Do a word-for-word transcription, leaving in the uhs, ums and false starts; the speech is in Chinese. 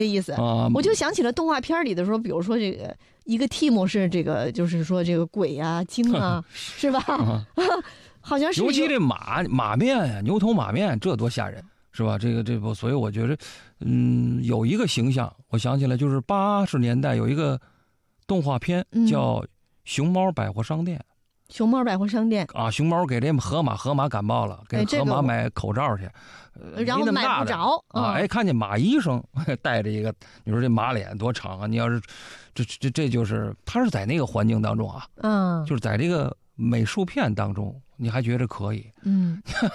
意思啊， 我就想起了动画片里的时候，比如说这个一个 team 是这个，就是说这个鬼啊、精啊，是吧？啊、好像是。 尤其这马马面呀，牛头马面，这多吓人，是吧？这个这不，所以我觉得，嗯，有一个形象，我想起来，就是八十年代有一个动画片叫《熊猫百货商店》。嗯熊猫百货商店啊，熊猫给这河马河马感冒了，给河马买口罩去， 哎、然后买不着啊！哎，看见马医生带着一个，你说这马脸多长啊？你要是这这这就是他是在那个环境当中啊， 嗯， 就是在这个美术片当中，你还觉得可以， 嗯，